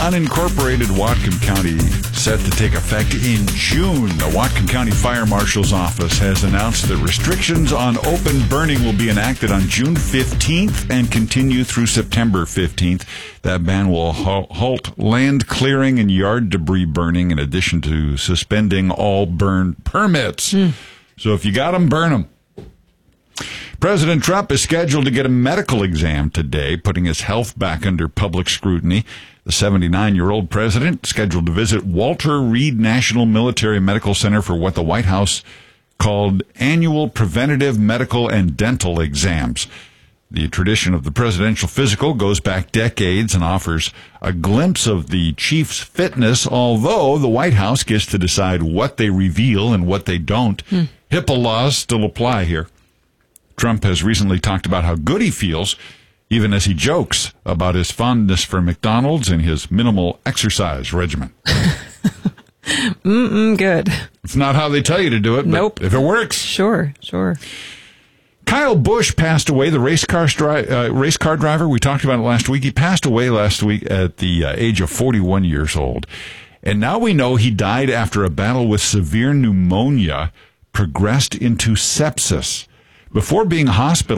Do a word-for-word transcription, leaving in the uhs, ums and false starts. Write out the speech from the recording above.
unincorporated Whatcom County set to take effect in June. The Whatcom County Fire Marshal's Office has announced that restrictions on open burning will be enacted on June fifteenth and continue through September fifteenth. That ban will halt land clearing and yard debris burning in addition to suspending all burn permits. Mm. So if you got them, burn them. President Trump is scheduled to get a medical exam today, putting his health back under public scrutiny. The seventy-nine-year-old president scheduled to visit Walter Reed National Military Medical Center for what the White House called annual preventative medical and dental exams. The tradition of the presidential physical goes back decades and offers a glimpse of the chief's fitness, although the White House gets to decide what they reveal and what they don't. Hmm. HIPAA laws still apply here. Trump has recently talked about how good he feels, even as he jokes about his fondness for McDonald's and his minimal exercise regimen. Mm-mm, good. It's not how they tell you to do it, but nope. If it works. Sure, sure. Kyle Busch passed away, the race car, stri- uh, race car driver. We talked about it last week. He passed away last week at the uh, age of forty-one years old. And now we know he died after a battle with severe pneumonia progressed into sepsis. Before being hospitalized,